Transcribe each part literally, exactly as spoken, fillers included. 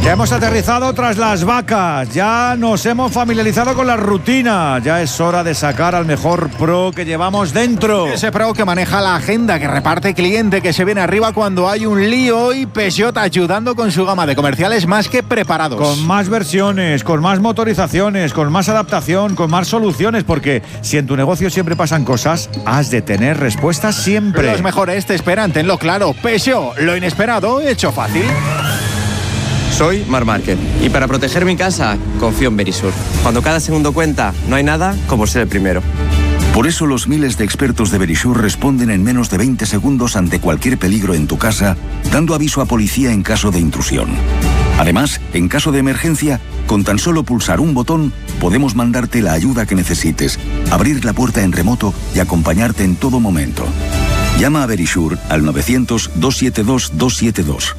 Ya hemos aterrizado tras las vacas, ya nos hemos familiarizado con la rutina, ya es hora de sacar al mejor pro que llevamos dentro. Ese pro que maneja la agenda, que reparte cliente, que se viene arriba cuando hay un lío, y Peugeot ayudando con su gama de comerciales más que preparados. Con más versiones, con más motorizaciones, con más adaptación, con más soluciones, porque si en tu negocio siempre pasan cosas, has de tener respuestas siempre. Los mejores te esperan, tenlo claro. Peugeot, lo inesperado hecho fácil. Soy Marc Márquez y para proteger mi casa confío en Verisur. Cuando cada segundo cuenta, no hay nada como ser el primero. Por eso los miles de expertos de Verisur responden en menos de veinte segundos ante cualquier peligro en tu casa, dando aviso a policía en caso de intrusión. Además, en caso de emergencia, con tan solo pulsar un botón, podemos mandarte la ayuda que necesites, abrir la puerta en remoto y acompañarte en todo momento. Llama a Verisur al novecientos, doscientos setenta y dos, doscientos setenta y dos.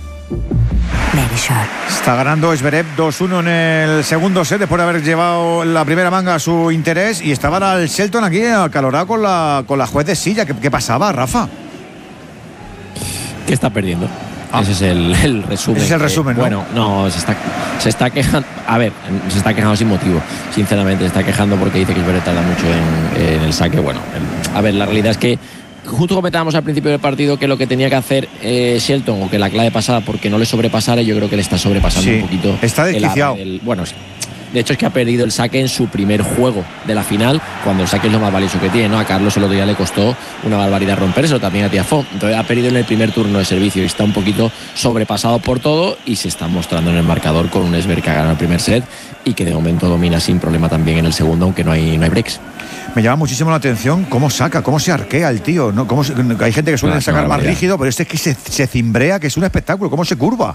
Está ganando Zverev dos uno en el segundo set después de haber llevado la primera manga a su interés, y estaba el Shelton aquí acalorado con la, con la juez de silla. ¿Qué, qué pasaba, Rafa? Que está perdiendo. Ah. Ese es el, el resumen. Ese es el que, resumen, ¿no? Bueno, no, se está, se está quejando. A ver, se está quejando sin motivo. Sinceramente, se está quejando porque dice que Zverev tarda mucho en, en el saque. Bueno, el, a ver, la realidad es que justo comentábamos al principio del partido que lo que tenía que hacer eh, Shelton, o que la clave pasada porque no le sobrepasara, yo creo que le está sobrepasando sí, un poquito. Está desquiciado. El, el, bueno, de hecho es que ha perdido el saque en su primer juego de la final, cuando el saque es lo más valioso que tiene, ¿no? A Carlos el otro día le costó una barbaridad romperse, también a Tiafoe. Entonces ha perdido en el primer turno de servicio y está un poquito sobrepasado por todo, y se está mostrando en el marcador con un Zverev que ha ganado el primer set y que de momento domina sin problema también en el segundo, aunque no hay, no hay breaks. Me llama muchísimo la atención cómo saca, cómo se arquea el tío, ¿no? Cómo se, hay gente que suele no, sacar más rígido, pero este es que se, se cimbrea, que es un espectáculo, cómo se curva.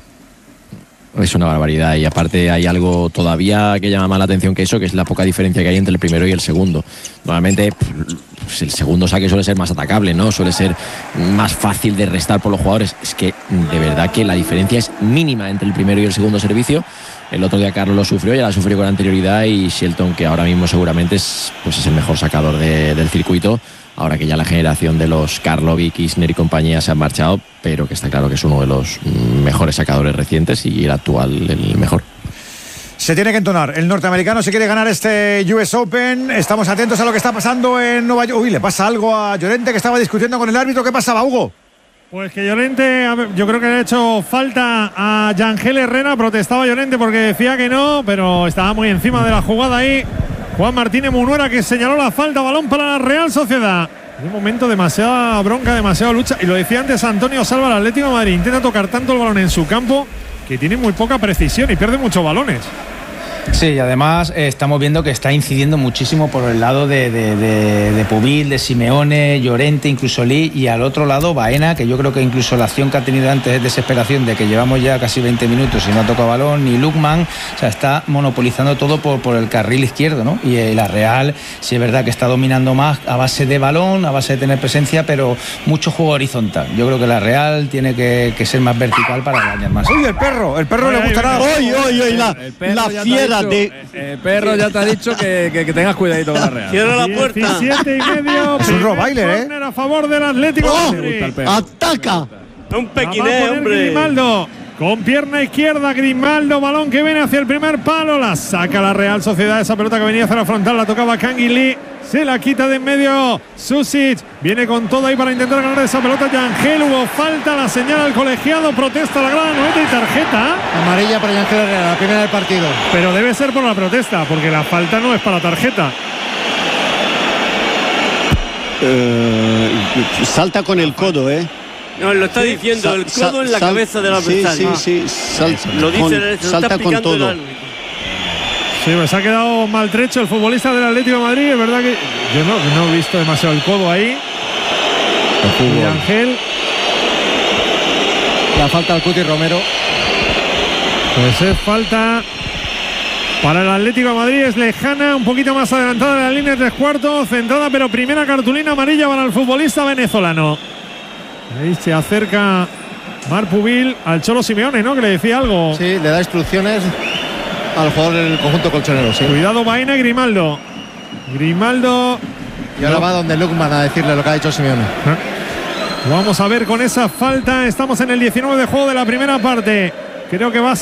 Es una barbaridad, y aparte hay algo todavía que llama más la atención que eso, que es la poca diferencia que hay entre el primero y el segundo. Normalmente pues el segundo saque suele ser más atacable, ¿no? Suele ser más fácil de restar por los jugadores. Es que de verdad que la diferencia es mínima entre el primero y el segundo servicio. El otro día Carlos lo sufrió, ya la sufrió con anterioridad, y Shelton, que ahora mismo seguramente es, pues es el mejor sacador de, del circuito, ahora que ya la generación de los Karlovic, Isner y compañía se han marchado, pero que está claro que es uno de los mejores sacadores recientes y el actual el mejor. Se tiene que entonar. El norteamericano se quiere ganar este U S Open. Estamos atentos a lo que está pasando en Nueva York. Uy, le pasa algo a Llorente, que estaba discutiendo con el árbitro. ¿Qué pasaba, Hugo? Pues que Llorente, yo creo que le ha hecho falta a Yangel Herrera. Protestaba Llorente porque decía que no, pero estaba muy encima de la jugada ahí Juan Martínez Munuera, que señaló la falta. Balón para la Real Sociedad. En un momento demasiada bronca, demasiada lucha. Y lo decía antes Antonio Salva, el Atlético de Madrid intenta tocar tanto el balón en su campo que tiene muy poca precisión y pierde muchos balones. Sí, y además eh, estamos viendo que está incidiendo muchísimo por el lado de, de, de, de Pubil, de Simeone, Llorente, incluso Lee, y al otro lado Baena, que yo creo que incluso la acción que ha tenido antes es desesperación de que llevamos ya casi veinte minutos y no ha tocado balón, ni Lukman, o sea, está monopolizando todo por, por el carril izquierdo, ¿no? Y eh, la Real, sí es verdad que está dominando más a base de balón, a base de tener presencia, pero mucho juego horizontal. Yo creo que la Real tiene que, que ser más vertical para dañar más. Uy, el perro, el perro ay, le gustará. Uy, uy, uy, la, la fiera. De... El perro ya te ha dicho que, que, que tengas cuidadito con la Real. Cierra la puerta. diecisiete y medio. Es un robaile, ¿eh? A favor del Atlético. Oh, ataca. Un pequiné, hombre. Grimaldo. Con pierna izquierda, Grimaldo, balón que viene hacia el primer palo. La saca la Real Sociedad. Esa pelota que venía hacia la frontal la tocaba Canguilí. Se la quita de en medio Susic. Viene con todo ahí para intentar ganar esa pelota. Yangel, hubo falta, la señala el colegiado. Protesta la gran noveta y tarjeta. Amarilla para Yangel Herrera, la primera del partido. Pero debe ser por la protesta, porque la falta no es para tarjeta. Uh, salta con el codo, ¿eh? No, lo está diciendo, el codo en la sal, cabeza del adversario. Sí, sí, sí. Sal, lo dice, con, se salta con todo. Sí, pues ha quedado maltrecho el futbolista del Atlético de Madrid. Es verdad que yo no, no he visto demasiado el codo ahí. Y Ángel. La falta al Cuti Romero. Pues es falta para el Atlético de Madrid. Es lejana, un poquito más adelantada de la línea de tres cuartos. Centrada, pero primera cartulina amarilla para el futbolista venezolano. Ahí se acerca Marc Pubil al Cholo Simeone, ¿no? Que le decía algo. Sí, le da instrucciones al jugador del conjunto colchonero, sí. Cuidado Baena y Grimaldo. Grimaldo. Y ahora no. va donde Lukman a decirle lo que ha dicho Simeone. ¿Eh? Vamos a ver con esa falta. Estamos en el diecinueve de juego de la primera parte. Creo que va a